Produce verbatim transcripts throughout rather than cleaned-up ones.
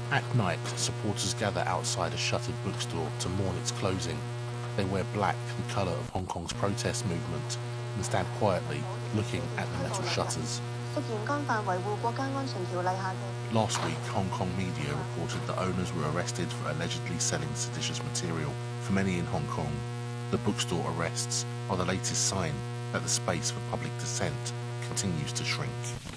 At night, supporters gather outside a shuttered bookstore to mourn its closing. They wear black, the colour of Hong Kong's protest movement, and stand quietly, looking at the metal shutters. Last week, Hong Kong media reported that owners were arrested for allegedly selling seditious material. For many in Hong Kong, the bookstore arrests are the latest sign that the space for public dissent continues to shrink.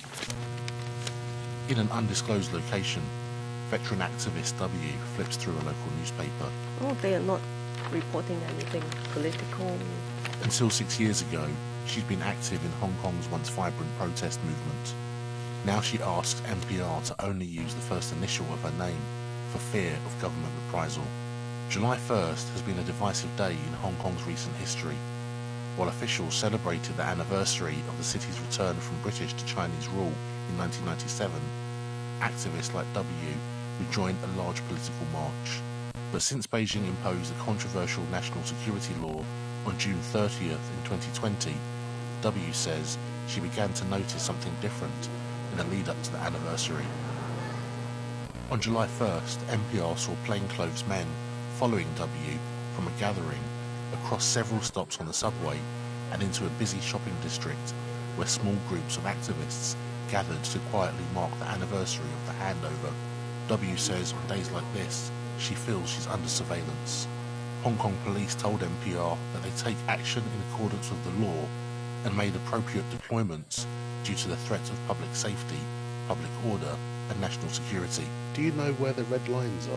In an undisclosed location, veteran activist W flips through a local newspaper. Oh, they are not reporting anything political. Until six years ago, she'd been active in Hong Kong's once vibrant protest movement. Now she asks N P R to only use the first initial of her name for fear of government reprisal. July first has been a divisive day in Hong Kong's recent history. While officials celebrated the anniversary of the city's return from British to Chinese rule in nineteen ninety-seven, activists like W rejoined a large political march. But since Beijing imposed a controversial national security law on June thirtieth in twenty twenty, W says she began to notice something different in the lead-up to the anniversary. On July first, N P R saw plainclothes men following W from a gathering across several stops on the subway and into a busy shopping district where small groups of activists gathered to quietly mark the anniversary of the handover. W says on days like this, she feels she's under surveillance. Hong Kong police told N P R that they take action in accordance with the law and made appropriate deployments due to the threat of public safety, public order and national security. Do you know where the red lines are?